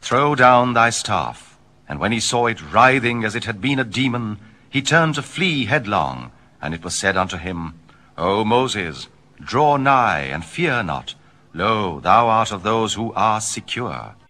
Throw down thy staff. And when he saw it writhing as it had been a demon, he turned to flee headlong. And it was said unto him, O Moses, draw nigh, and fear not. Lo, thou art of those who are secure.